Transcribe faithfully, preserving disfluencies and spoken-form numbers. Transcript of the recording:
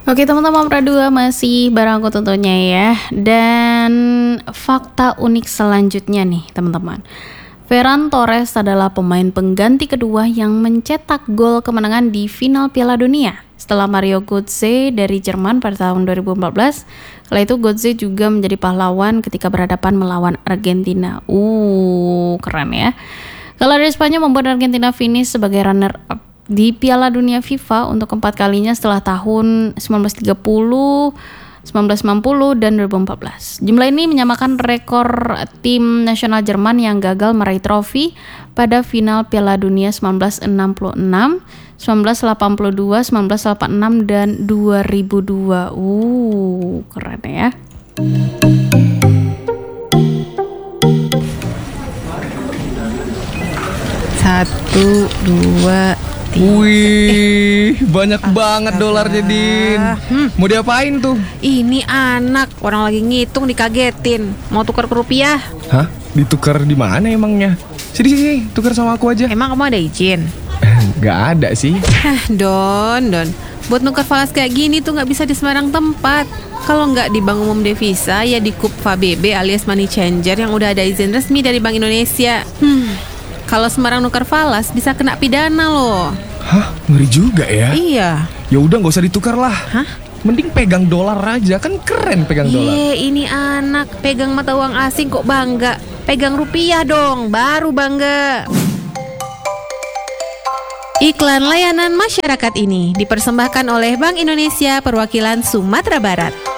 Oke teman-teman, Pra dua masih bareng aku tentunya ya. Dan fakta unik selanjutnya nih teman-teman, Ferran Torres adalah pemain pengganti kedua yang mencetak gol kemenangan di final Piala Dunia setelah Mario Götze dari Jerman pada tahun dua ribu empat belas. Setelah itu Götze juga menjadi pahlawan ketika berhadapan melawan Argentina. Uh, keren ya. Kalau dari Spanyol membuat Argentina finish sebagai runner up di Piala Dunia FIFA untuk keempat kalinya setelah tahun sembilan belas tiga puluh, sembilan belas sembilan puluh, dan dua ribu empat belas. Jumlah ini menyamakan rekor tim nasional Jerman yang gagal meraih trofi pada final Piala Dunia sembilan belas enam puluh enam, sembilan belas delapan puluh dua, sembilan belas delapan puluh enam, dan dua ribu dua. Uh, keren ya. Satu, dua, wih, banyak banget dolarnya, Din. Hmm. Mau diapain tuh? Ini anak, orang lagi ngitung dikagetin. Mau tukar ke rupiah? Hah? Ditukar di mana emangnya? Sini sini, tukar sama aku aja. Emang kamu ada izin? Gak ada sih. Hah, Don, Don. Buat nukar falas kayak gini tuh nggak bisa di sembarang tempat. Kalau nggak di Bank Umum Devisa, ya di KUPVA B B alias Money Changer yang udah ada izin resmi dari Bank Indonesia. Hmm, kalau sembarang nukar falas bisa kena pidana loh. Hah? Ngeri juga ya? Iya. Ya udah nggak usah ditukar lah. Hah? Mending pegang dolar aja, kan keren pegang dolar. Ye, ini anak pegang mata uang asing kok bangga. Pegang rupiah dong, baru bangga. Iklan layanan masyarakat ini dipersembahkan oleh Bank Indonesia Perwakilan Sumatera Barat.